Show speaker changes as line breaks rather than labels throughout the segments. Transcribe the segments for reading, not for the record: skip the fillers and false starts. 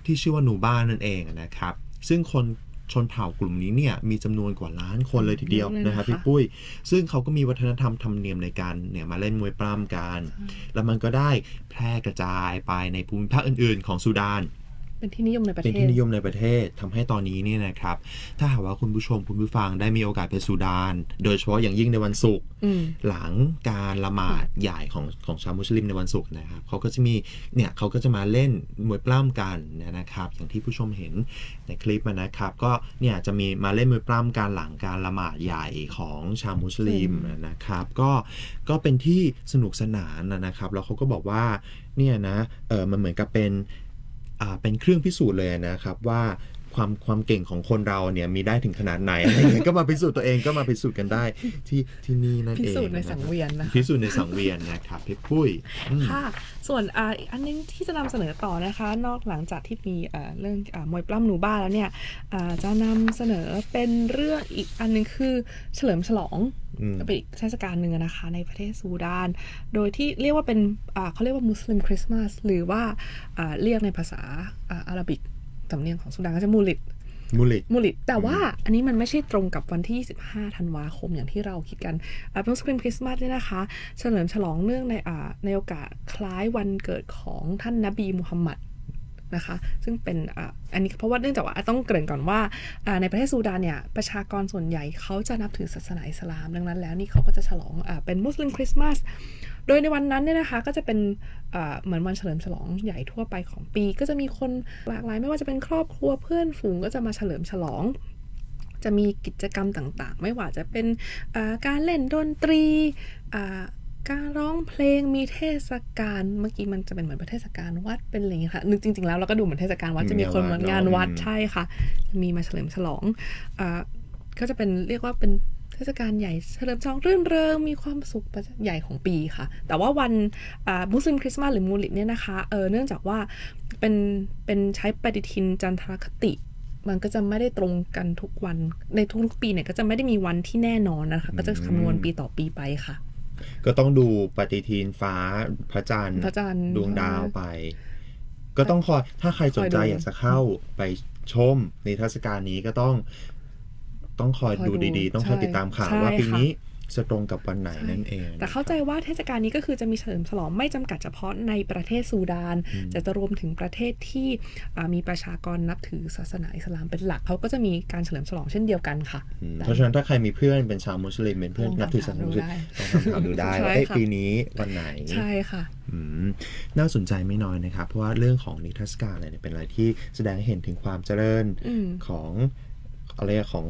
ที่ชื่อว่านูบ้านั่นเองนะครับซึ่งคนชนเผ่ากลุ่มนี้เนี่ยมีจำนวนกว่าล้านคนเลยทีเดียวนะครับพี่ปุ้ยซึ่งเขาก็มีวัฒนธรรมธรรมเนียมในการเนี่ยมาเล่นมวยปล้ำกันแล้วมันก็ได้แพร่กระจายไปในภูมิภาคอื่นๆของซูดาน
เป็นที่นิยมในประเทศ
เป็นที่นิยมในประเทศทำให้ตอนนี้เนี่ยนะครับถ้าหากว่าคุณผู้ชมคุณผู้ฟังได้มีโอกาสไปซูดานโดยเฉพาะอย่างยิ่งในวันศุกร์หลังการละหมาดใหญ่ของชาวมุสลิมในวันศุกร์นะครับเขาก็จะมีเนี่ยเขาก็จะมาเล่นมวยปล้ำกันนะครับอย่างที่ผู้ชมเห็นในคลิปนะครับก็เนี่ยจะมีมาเล่นมวยปล้ำการหลังการละหมาดใหญ่ของชาวมุสลิมนะครับก็เป็นที่สนุกสนานนะครับแล้วเขาก็บอกว่าเนี่ยนะมันเหมือนกับเป็นเครื่องพิสูจน์เลยนะครับว่าความเก่งของคนเราเนี่ยมีได้ถึงขนาดไหนอะไรอย่างเงี้ยก็มาพิสูจน์ตัวเองก็มาพิสูจน์กันได้ที่นี่นั่นเอง
พิสูจน์ในสังเวียนนะ
พิสูจน์ในสังเวียนนะครับพี่ปุ้ย
ค่ะส่วนอีกอันนึงที่จะนำเสนอต่อนะคะนอกหลังจากที่มีเรื่องมวยปล้ำนูบ้าแล้วเนี่ยจะนำเสนอเป็นเรื่องอีกอันนึงคือเฉลิมฉลองเป็นอีกเทศกาลหนึ่งนะคะในประเทศซูดานโดยที่เรียกว่าเป็นเขาเรียกว่ามุสลิมคริสต์มาสหรือว่าเรียกในภาษาอาหรับิกสำเนียงของซูดานก็จะมูลิดแต่ว่าอันนี้มันไม่ใช่ตรงกับวันที่25ธันวาคมอย่างที่เราคิดกันมุสลิมคริสต์มาสเนี่ยนะคะเฉลิมฉลองเนื่องในโอกาสคล้ายวันเกิดของท่านนบีมุฮัมมัดนะคะซึ่งเป็นอันนี้เพราะว่าเนื่องจากว่าต้องเกริ่นก่อนว่าในประเทศซูดานเนี่ยประชากรส่วนใหญ่เขาจะนับถือศาสนาอิสลามดังนั้นแล้วนี่เขาก็จะฉลองเป็นมุสลิมคริสต์มาสโดยในวันนั้นเนี่ยนะคะก็จะเป็นเหมือนวันเฉลิมฉลองใหญ่ทั่วไปของปีก็จะมีคนหลากหลายไม่ว่าจะเป็นครอบครัวเพื่อนฝูงก็จะมาเฉลิมฉลองจะมีกิจกรรมต่างๆไม่ว่าจะเป็นการเล่นดนตรีการร้องเพลงมีเทศกาลเมื่อกี้มันจะเป็นเหมือนเทศกาลวัดเป็นอะไรอย่างนี้ค่ะนึกจริงๆแล้วเราก็ดูเหมือนเทศกาลวัดจะมีคนมางานวัดใช่ค่ะมีมาเฉลิมฉลองก็จะเป็นเรียกว่าเป็นเทศกาลใหญ่เฉลิมฉลองรื่นเริงมีความสุขใหญ่ของปีค่ะแต่ว่าวันมุสลิมคริสต์มาสหรือมูลิดเนี่ยนะคะเนื่องจากว่าเป็นใช้ปฏิทินจันทรคติมันก็จะไม่ได้ตรงกันทุกวันในทุกๆปีเนี่ยก็จะไม่ได้มีวันที่แน่นอนนะคะก็จะคำนวณปีต่อปีไปค่ะ
ก็ต้องดูปฏิทินฟ้าพระจันทร์ดวงดาวไปก็ต้องคอยถ้าใครสนใจอยากจะเข้าไปชมในเทศกาลนี้ก็ต้องคอยดูดีๆต้องคอยติดตามข่าวว่าปีนี้จะตรงกับวันไหนนั่นเอง
แต่เข้าใจว่าเทศกาลนี้ก็คือจะมีเฉลิมฉลองไม่จำกัดเฉพาะในประเทศซูดานจะรวมถึงประเทศที่มีประชากรนับถือศาสนาอิสลามเป็นหลักเขาก็จะมีการเฉลิมฉลองเช่นเดียวกันค่ะ
เพราะฉะนั้นถ้าใครมีเพื่อนเป็นชาวมุสลิมเป็นเพื่อนนับถือศาสนามุสลิมลองถามดูได้ว่าปีนี้วันไหน
ใช่ค่ะ
น่าสนใจไม่น้อยนะครับเพราะว่าเรื่องของนิทรรศการอะไรเนี่ยเป็นอะไรที่แสดงให้เห็นถึงความเจริญของอะไร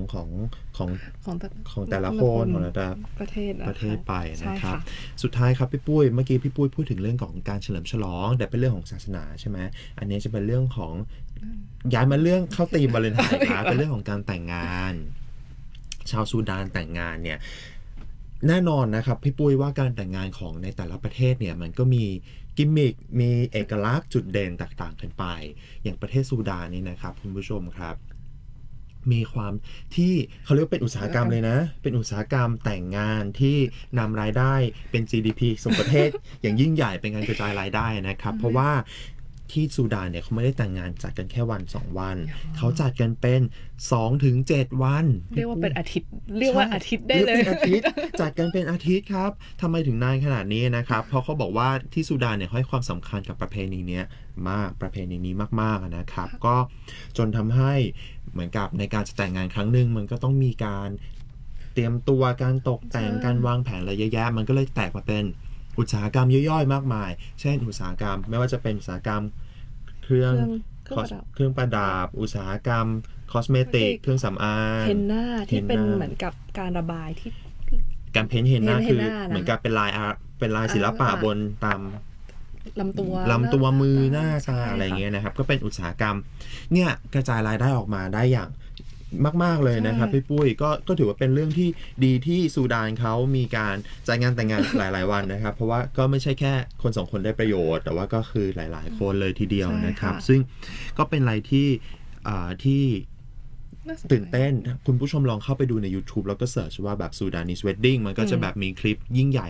ของแต่ละคนของแต่ละประเทศไปนะครับสุดท้ายครับพี่ปุ้ยเมื่อกี้พี่ปุ้ยพูดถึงเรื่องของการเฉลิมฉลองแต่เป็นเรื่องของศาสนาใช่ไหมอันนี้จะเป็นเรื่องของย้ายมาเรื่องเข้าธีมวาเลนไทน์ครับเป็นเรื่องของการแต่งงานชาวซูดานแต่งงานเนี่ยแน่นอนนะครับพี่ปุ้ยว่าการแต่งงานของในแต่ละประเทศเนี่ยมันก็มีกิมมิคมีเอกลักษณ์จุดเด่นต่างๆกันไปอย่างประเทศซูดานนี่นะครับคุณผู้ชมครับมีความที่เขาเรียกเป็นอุตสาหกรรมเลยนะเป็นอุตสาหกรรมแต่งงานที่นำรายได้เป็น GDP ของประเทศ อย่างยิ่งใหญ่เป็นการกระจายรายได้นะครับเพราะว่าที่ซูดานเนี่ยเขาไม่ได้แต่งงานจัดกันแค่วัน2วันเขาจัดกันเป็น 2-7 วัน
เรียกว่าเป็นอาทิตย์เรียกว่าอาทิตย์ได้เลย
เป็นอาทิตย์จัดกันเป็นอาทิตย์ครับทำไมถึงนานขนาดนี้นะครับเพราะเขาบอกว่าที่ซูดานเนี่ยให้ความสำคัญกับประเพณีนี้มากๆนะครับก็จนทำให้เหมือนกับในการจะแต่งงานครั้งหนึ่งมันก็ต้องมีการเตรียมตัวการตกแต่งการวางแผนอะไรเยอะแยะมันก็เลยแตกมาเป็นอุตสาหกรรมย่อยๆมากมายเช่นอุตสาหกรรมไม่ว่าจะเป็นอุตสาหกรรมเครื่องประดับอุตสาหกรรมคอสเมติกเครื่องสำอาง
เฮนน่าที่เป็นเหมือนกับการระบายที่
การเพ้นท์เฮนน่าคือเหมือนกับเป็นลายศิลปะบนตามลำตัวมือหน้าตาอะไรเงี้ยนะครับก็เป็นอุตสาหกรรมเนี่ยกระจายรายได้ออกมาได้อย่างมากๆเลยนะครับพี่ปุ้ยก็ถือว่าเป็นเรื่องที่ดีที่ซูดานเขามีการจัดงานแต่งงานหลายๆวันนะครับเพราะว่าก็ไม่ใช่แค่คน2คนได้ประโยชน์แต่ว่าก็คือหลายๆคนเลยทีเดียวนะครับซึ่งก็เป็นอะไรที่ตื่นเต้นคุณผู้ชมลองเข้าไปดูใน YouTube แล้วก็เสิร์ชว่าแบบ Sudanese Wedding มันก็จะแบบมีคลิปยิ่งใหญ่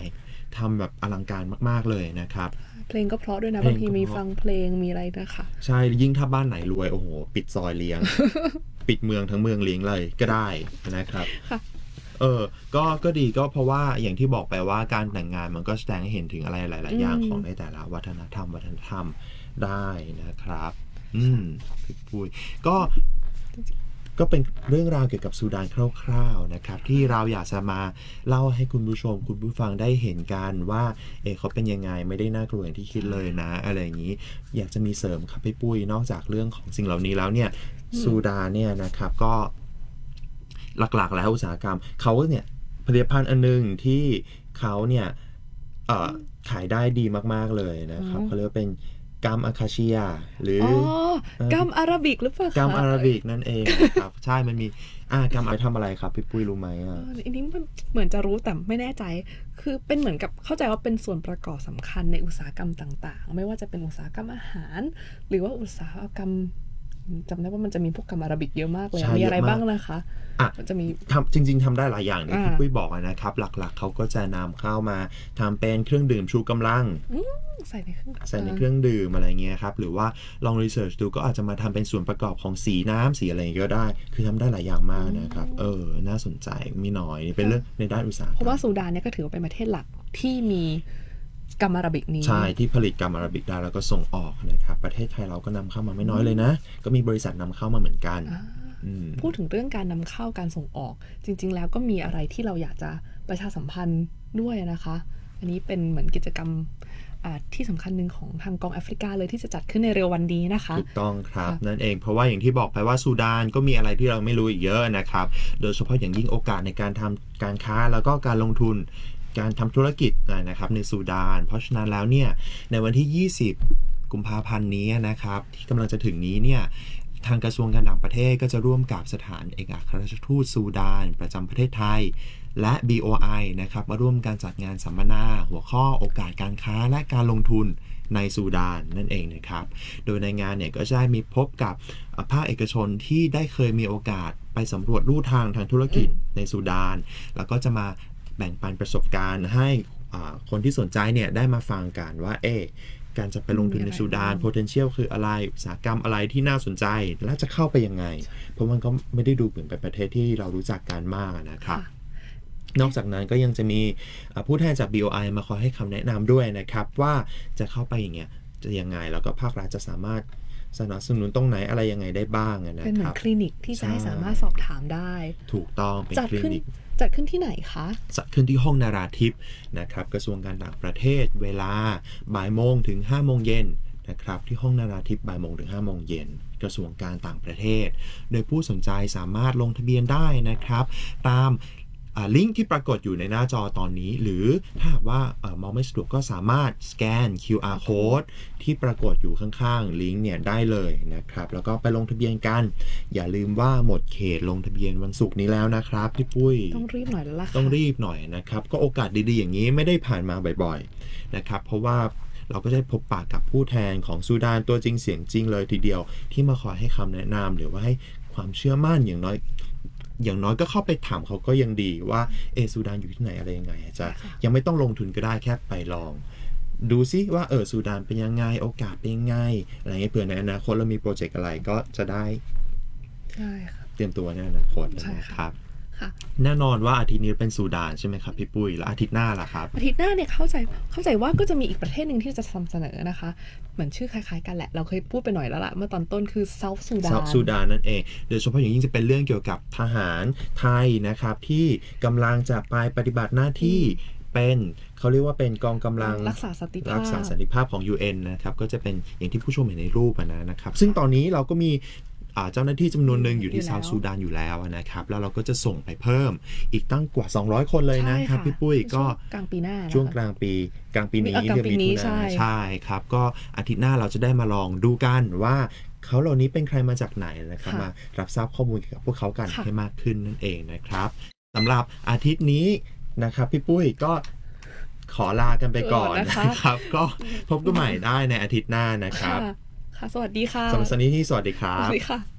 ทำแบบอลังการมากๆเลยนะครับ
เพลงก็เพราะด้วยนะบางทีมีฟังเพลงมีอะไรนะคะ
ใช่ยิ่งถ้าบ้านไหนรวยโอ้โหปิดซอยเลี้ยง ปิดเมืองทั้งเมืองเลี้ยงเลยก็ได้นะครับก็ดีก็เพราะว่าอย่างที่บอกไปว่าการแต่งงานมันก็แสดงให้เห็นถึงอะไรหลายๆอย่างของในแต่ละวัฒนธรรมได้นะครับพี่ปุ้ยก็เป็นเรื่องราวเกี่ยวกับซูดานคร่าวๆนะครับที่เราอยากจะมาเล่าให้คุณผู้ชมคุณผู้ฟังได้เห็นกันว่าเขาเป็นยังไงไม่ได้น่ากลัวอย่างที่คิดเลยนะอะไรอย่างนี้อยากจะมีเสริมครับพี่ปุ้ยนอกจากเรื่องของสิ่งเหล่านี้แล้วเนี่ยซูดานเนี่ยนะครับก็หลักๆแล้วอุตสาหกรรมเขาเนี่ยผลิตภัณฑ์อันนึงที่เขาเนี่ยขายได้ดีมากๆเลยนะครับเขาเรียกว่าเป็นกัมอาคาเชียหรือ
กัมอาราบิกหรือเปล่า
กัมอาราบิกนั่นเองครับใช่มันมีกัมอาทำอะไรครับพี่ปุ้ยรู้ไหม
อันนี้มันเหมือนจะรู้แต่ไม่แน่ใจคือเป็นเหมือนกับเข้าใจว่าเป็นส่วนประกอบสำคัญในอุตสาหกรรมต่างๆไม่ว่าจะเป็นอุตสาหกรรมอาหารหรือว่าอุตสาหกรรมจำได้ว่ามันจะมีพวกกัมอาราบิกเยอะมากเลยมีอะไรบ้างนะคะมันจะมี
จริงๆทำได้หลายอย่างที่พี่ปุ้ยบอกนะครับหลักๆเขาก็จะนำเข้ามาทำเป็นเครื่องดื่มชูกำลัง
ใส่ในเค
รื่องดื่มอะไรเงี้ยครับหรือว่าลองรีเสิร์ชดูก็อาจจะมาทำเป็นส่วนประกอบของสีน้ำสีอะไรก็ได้คือทำได้หลายอย่างมากนะครับน่าสนใจมีน้อยเป็นเรื่องในด้านอุตสาหกรรม
เพราะว่าซูดานเนี่ยก็ถือว่าเป็นประเทศหลักที่มีกัมอาราบิกนี้
ใช่ที่ผลิตกัมอาราบิกได้แล้วก็ส่งออกนะครับประเทศไทยเราก็นำเข้ามาไม่น้อยเลยนะก็มีบริษัทนำเข้ามาเหมือนกัน
พูดถึงเรื่องการนำเข้าการส่งออกจริงๆแล้วก็มีอะไรที่เราอยากจะประชาสัมพันธ์ด้วยนะคะอันนี้เป็นเหมือนกิจกรรมที่สำคัญหนึ่งของทางกองแอฟริกาเลยที่จะจัดขึ้นในเร็ววันนี้นะคะ
ถูกต้องครับนั่นเองเพราะว่าอย่างที่บอกไปว่าซูดานก็มีอะไรที่เราไม่รู้อีกเยอะนะครับโดยเฉพาะอย่างยิ่งโอกาสในการทำการค้าแล้วก็การลงทุนการทำธุรกิจนะครับในซูดานเพราะฉะนั้นแล้วเนี่ยในวันที่20กุมภาพันธ์นี้นะครับที่กำลังจะถึงนี้เนี่ยทางกระทรวงการต่างประเทศก็จะร่วมกับสถานเอกอัครราชทูตซูดานประจำประเทศไทยและ BOI นะครับมาร่วมการจัดงานสัมมนาหัวข้อโอกาสการค้าและการลงทุนในซูดานนั่นเองนะครับโดยในงานเนี่ยก็จะมีพบกับภาคเอกชนที่ได้เคยมีโอกาสไปสำรวจลู่ทางธุรกิจในซูดานแล้วก็จะมาแบ่งปันประสบการณ์ให้คนที่สนใจเนี่ยได้มาฟังกันว่าการจะไปลงทุนในซูดาน potential คืออะไรอุตสาหกรรมอะไรที่น่าสนใจและจะเข้าไปยังไงเพราะมันก็ไม่ได้ดูเหมือนเป็นประเทศที่เรารู้จักกันมากนะครับนอกจากนั้นก็ยังจะมีผู้แทนจาก BOI มาคอยให้คำแนะนำด้วยนะครับว่าจะเข้าไปอย่างเงี้ยจะยังไงแล้วก็ภาครัฐจะสามารถสนับสนุนตรงไหนอะไรยังไงได้บ้างนะครับ
เป็นเหมือนคลินิกที่จะให้สามารถสอบถามได้
ถูกต้องเป็นคลินิก
จัดขึ้นที่ไหนคะ
จัดขึ้นที่ห้องนาราธิปนะครับกระทรวงการต่างประเทศเวลาบ่ายโมงถึง5โมงเย็นนะครับที่ห้องนาราธิปบ่ายโมงถึง5โมงเย็นกระทรวงการต่างประเทศโดยผู้สนใจสามารถลงทะเบียนได้นะครับตามลิงก์ที่ปรากฏอยู่ในหน้าจอตอนนี้หรือถ้าหากว่ามองไม่สะดวกก็สามารถสแกน QR code ที่ปรากฏอยู่ข้างๆลิงก์เนี่ยได้เลยนะครับแล้วก็ไปลงทะเบียนกันอย่าลืมว่าหมดเขตลงทะเบียนวันศุกร์นี้แล้วนะครับพี่ปุ้ย
ต้องรีบหน่อยแล้วล่ะ
ต้องรีบหน่อยนะครับก็โอกาสดีๆอย่างนี้ไม่ได้ผ่านมาบ่อยๆนะครับเพราะว่าเราก็ได้พบปะกับผู้แทนของซูดานตัวจริงเสียงจริงเลยทีเดียวที่มาคอยให้คำแนะนำหรือว่าให้ความเชื่อมั่นอย่างน้อยก็เข้าไปถามเขาก็ยังดีว่าซูดานอยู่ที่ไหนอะไรยังไงจะยังไม่ต้องลงทุนก็ได้แค่ไปลองดูซิว่าซูดานเป็นยังไงโอกาสเป็นยังไงอะไรเงี้ยเผื่อในอนาคตเรามีโปรเจกต์อะไรก็จะได้เตรียมตัวในอนาคตนะครับแน่นอนว่าอาทิตย์นี้เป็นซูดานใช่ไหมครับพี่ปุ้ยแล้วอาทิตย์หน้าล่ะครับ
อาทิตย์หน้าเนี่ยเข้าใจว่าก็จะมีอีกประเทศหนึ่งที่จะนำเสนอนะคะเหมือนชื่อคล้ายๆกันแหละเราเคยพูดไปหน่อยแล้วล่ะเมื่อตอนต้นคือเซาท์ซู
ดานนั่นเองโดยเฉพาะอย่างยิ่งจะเป็นเรื่องเกี่ยวกับทหารไทยนะครับที่กำลังจะไปปฏิบัติหน้าที่เป็นเขาเรียกว่าเป็นกองกำลัง
รักษาสัน
ติภาพของ UN นะครับก็จะเป็นอย่างที่ผู้ชมเห็นในรูปนะครับซึ่งตอนนี้เราก็มีเจ้าหน้าที่จำนวนหนึ่งอยู่ที่เซาท์ซูดานอยู่แล้วนะครับแล้วเราก็จะส่งไปเพิ่มอีกตั้งกว่า200คนเลยนะครับพี่ปุ้ยก็
กลางปีหน้า
ช่วงกลางปีนี้เดือนมีนาใช่ครับก็อาทิตย์หน้าเราจะได้มาลองดูกันว่าเขาเหล่านี้เป็นใครมาจากไหนนะครับมารับทราบข้อมูลเกี่ยวกับพวกเขากันให้มากขึ้นนั่นเองนะครับสำหรับอาทิตย์นี้นะครับพี่ปุ้ยก็ขอลากันไปก่อนนะครับก็พบกันใหม่ได้ในอาทิตย์หน้านะครับ
ค่ะสวัสดีค่ะ
สำหรับสัปดาห์นี้สวัสดีครับ
สวัสดีค่ะ